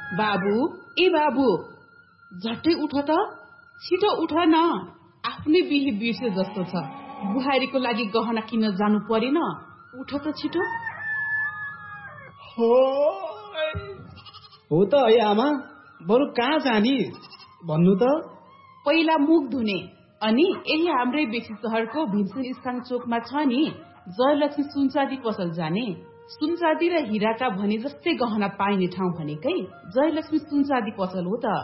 बाबु, ए बाबु, झट्टै उठ त, छिटो उठ न। आफ्नै बिहे बिर्से जस्तो छ। बुहारीको लागि गहना किन्न जानु परेन, उठ त छिटो। हो त है आमा, बरु कहाँ जाने भन्नु त। पहिला मुख धुने, अनि यही हाम्रै बेसी शहरको भीमसेन स्थान चोकमा छ नि जयलक्ष्मी सुनचाँदी पसल जाने। सुनचाँदी र हिराका भने जस्तै गहना पाइने ठाउँ भनेकै जयलक्ष्मी सुनचाँदी पसल हो त।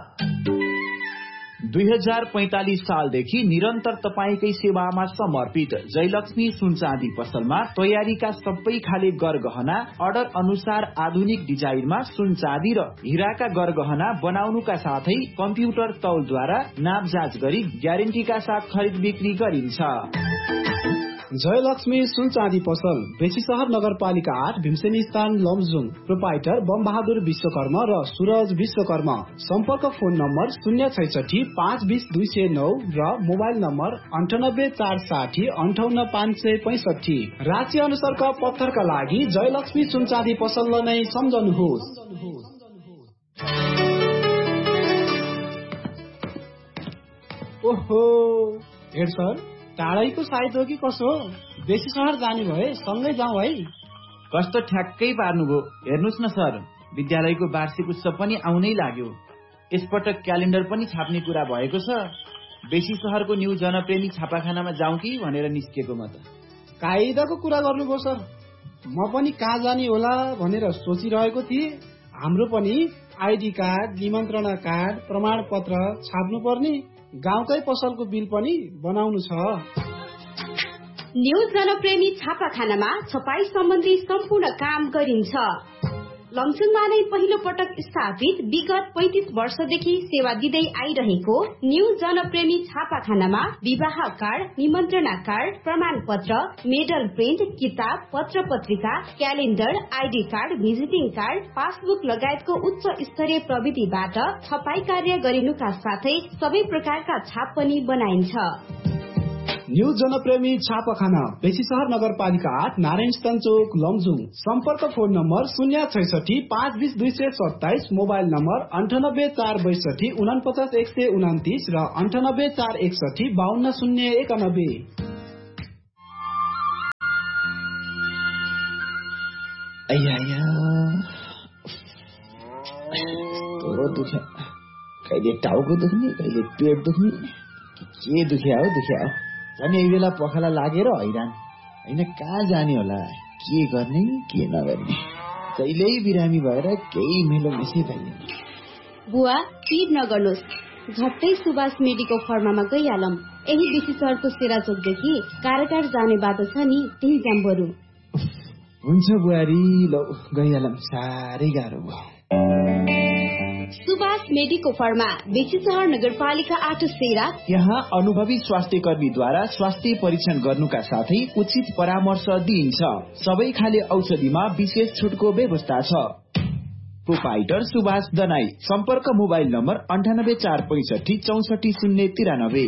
2045 सालदेखि निरन्तर तपाईकै सेवामा समर्पित जयलक्ष्मी सुनचाँदी पसलमा तयारीका सबै खाले गरगहना अर्डर अनुसार आधुनिक डिजाइनमा सुनचाँदी र हिराका गरगहना बनाउनुका साथै कम्प्युटर तौलद्वारा नाप जाँच गरी ग्यारेन्टीका साथ खरिद बिक्री गरिन्छ। जयलक्ष्मी सुनचाँदी पसल बेसी शहर नगरपालिका 8 भीमसेन स्थान लमजुङ। प्रोपाइटर बमबहादुर विश्वकर्मा र सूरज विश्वकर्मा। सम्पर्क फोन नम्बर 066 520 209 र मोबाइल नम्बर 98 460 58 565। राशि अनुसारका पत्थरका लागि जयलक्ष्मी सुनचाँदी पसललाई नै सम्झनुहोस्। ओहो हेड सर, टाढैको साइत हो कि कसो? बेसी शहर जाने भए सँगै जाउँ है। कस्तो ठ्याक्कै पार्नुभयो। हेर्नुहोस् न सर, विद्यालयको वार्षिक उत्सव पनि आउनै लाग्यो। यसपटक क्यालेन्डर पनि छाप्ने कुरा भएको छ। बेसी शहरको न्यू जनप्रेमी छापाखानामा जाउँ कि भनेर निस्केको म त। कायदाको कुरा गर्नुभयो सर, म पनि कहाँ जाने होला भनेर सोचिरहेको थिएँ। हाम्रो पनि आइडी कार्ड, निमन्त्रणा कार्ड, प्रमाणपत्र छाप्नु पर्ने, गाउँकै पसलको बिल पनि बनाउनु छ। न्यू जनप्रेमी छापाखानामा छपाई सम्बन्धी सम्पूर्ण काम गरिन्छ। लमजुङमा नै पहिलो पटक स्थापित विगत 35 वर्षदेखि सेवा दिँदै आइरहेको न्यू जनप्रेमी छापाखानामा विवाह कार्ड, निमन्त्रणा कार्ड, प्रमाणपत्र, मेडल प्रिन्ट, किताब, पत्र पत्रिका, calendar, ID card, visiting card, passbook लगायतको उच्च स्तरीय प्रविधिबाट छपाई कार्य गरिनुका साथै सबै प्रकारका छाप पनि बनाइन्छ। न्यू जनप्रेमी छापाखाना बेसी शहर नगरपालिका 8 नारायणस्थान चोक लमजुङ। सम्पर्क फोन नम्बर 066 520 227, मोबाइल नम्बर 98 462 49 129 र 98 461 52 091। कहिले टाउको दुख्ने, कहिले पेट दुख्ने, के दुख्या हो झन् यही बेला पखाला लागेर हैरान। होइन कहाँ जाने होला, के गर्ने के नगर्ने, कहिल्यै बिरामी भएर केही मेलो मिसै पाइँदैन। बुवा पिर नगर्नुहोस्, झट्टै सुभाष मेडिकल फर्मामा गइहालौँ। यही बेसी शहरको सेराचोकदेखि कारागार जाने बाटो छ नि, त्यही जाम बरु। हुन्छ बुहारी, ल गइहालौँ, साह्रै गाह्रो भयो। सुभाष मेडिको फर्मा बेसी शहर नगरपालिका 8 सेरा। यहाँ अनुभवी स्वास्थ्य कर्मीद्वारा स्वास्थ्य परीक्षण गर्नुका साथै उचित परामर्श दिइन्छ। सबै खाले औषधिमा विशेष छुटको व्यवस्था छ। प्रोपाइटर सुभाष दनाई। सम्पर्क मोबाइल नम्बर 98 465 64 093।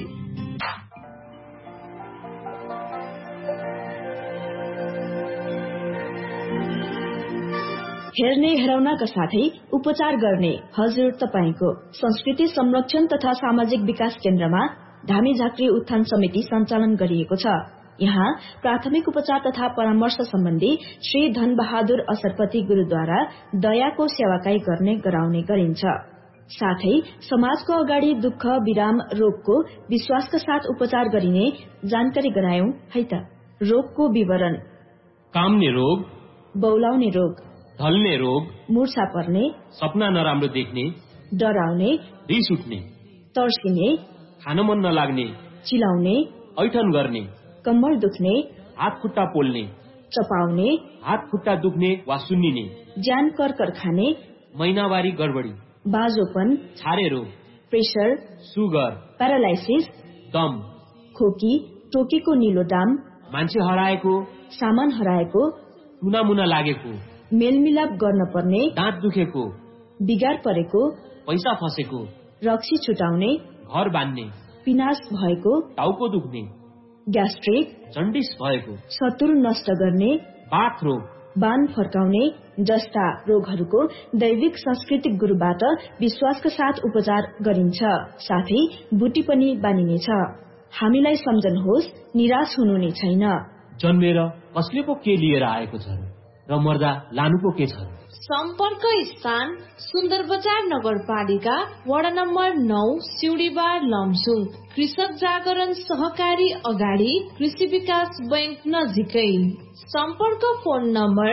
हेर्ने हेराउनका साथै उपचार गर्ने हजुर तपाईको संस्कृति संरक्षण तथा सामाजिक विकास केन्द्रमा धामी झाँक्री उत्थान समिति सञ्चालन गरिएको छ। यहाँ प्राथमिक उपचार तथा परामर्श सम्बन्धी श्री धनबहादुर असरपति गुरुद्वारा दयाको सेवाकाई गर्ने गराउने गरिन्छ। साथै समाजको अगाडि दुःख विराम रोगको विश्वासका साथ उपचार गरिने जानकारी गरायौं है त। रोगको विवरण: काम्ने रोग, बौलाउने रोग, ढल्ने रोग, मूर्छा पर्ने, सपना नराम्रो देख्ने, डराउने, रिस उठ्ने, तर्सिने, खान मन नलाग्ने, चिलाउने, ऐठन गर्ने, कम्मर दुख्ने, हात खुट्टा पोल्ने, चपाउने, हात खुट्टा दुख्ने वा सुन्निने, ज्यान करकर खाने, महिनावारी गडबडी, बाजोपन, छारे रोग, प्रेसर, सुगर, प्यारालाइसिस, दम, खोकी, टोकेको निलो दाम, मान्छे हराएको, सामान हराएको, टुनामुना लागेको, मेलमिलाप गर्न पर्ने, दाँत दुखेको, बिगार परेको, पैसा फसेको, रक्सी छुटाउने, घर बान्ने, पिनास भएको, टाउको दुख्ने, ग्यास्ट्रिक, जन्डिस भएको, शत्रु नष्ट गर्ने, बाथ रोग, बान फर्काउने जस्ता रोगहरूको दैविक सांस्कृतिक गुरुबाट विश्वासका साथ उपचार गरिन्छ। साथै बुटी पनि बानिनेछ। हामीलाई सम्झनुहोस्, निराश हुनु नै छैन। जन्मेर कसले पो के लिएर आएको छ र मर्दा लानु पो के छ। सम्पर्क स्थान सुन्दर बजार नगरपालिका वडा नम्बर 9 सिउडीबार लमजुङ। कृषक जागरण सहकारी अगाडि कृषि विकास बैंक नजिकै। सम्पर्क फोन नम्बर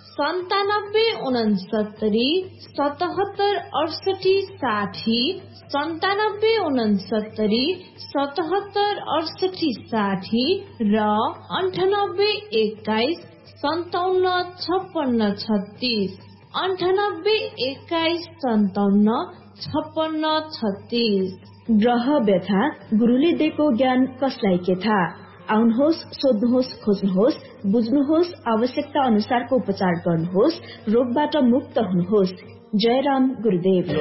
9769 77 68 60 9769 77 68 60 र 9821 57 56 36 9821 57 56 36। ग्रह व्यथा गुरुले दिएको ज्ञान कसलाई के थाहा। आउनुहोस्, सोध्नुहोस्, खोज्नुहोस्, बुझ्नुहोस्, आवश्यकता अनुसारको उपचार गर्नुहोस्, रोगबाट मुक्त हुनुहोस्। जय राम गुरुदेव।